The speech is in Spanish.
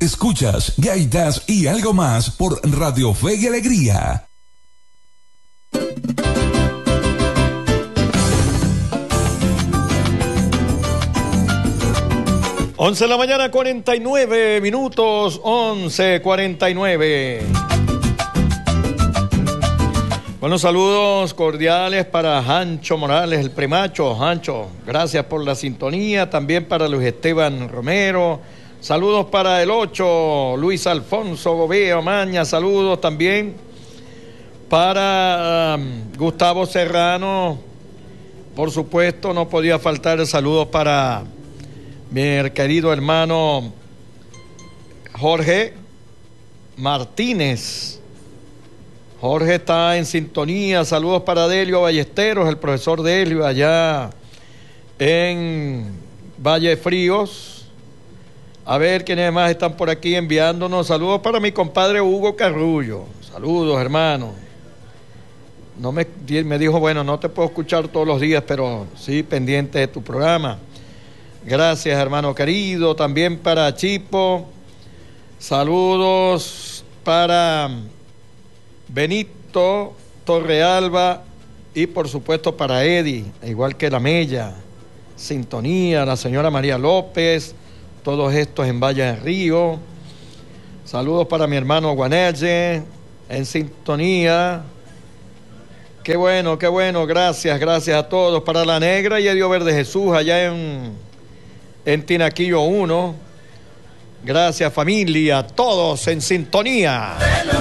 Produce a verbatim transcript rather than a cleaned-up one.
Escuchas Gaitas y algo más por Radio Fe y Alegría. once de la mañana, cuarenta y nueve minutos, once cuarenta y nueve. Buenos saludos cordiales para Hancho Morales, el primacho. Hancho, gracias por la sintonía. También para Luis Esteban Romero. Saludos para el ocho, Luis Alfonso Gobea Maña. Saludos también para um, Gustavo Serrano. Por supuesto, no podía faltar el saludo para mi querido hermano Jorge Martínez. Jorge está en sintonía. Saludos para Delio Ballesteros, el profesor Delio, allá en Valle Fríos. A ver quiénes más están por aquí enviándonos. Saludos para mi compadre Hugo Carrullo. Saludos, hermano. No me, me dijo, bueno, no te puedo escuchar todos los días, pero sí pendiente de tu programa. Gracias, hermano querido. También para Chipo. Saludos para Benito Torrealba y por supuesto para Eddie, igual que la Mella, sintonía, la señora María López, todos estos en Valle del Río. Saludos para mi hermano Guanelle, en sintonía. Qué bueno, qué bueno, gracias, gracias a todos. Para la Negra y Edio Verde Jesús, allá en, en Tinaquillo uno. Gracias, familia, todos en sintonía.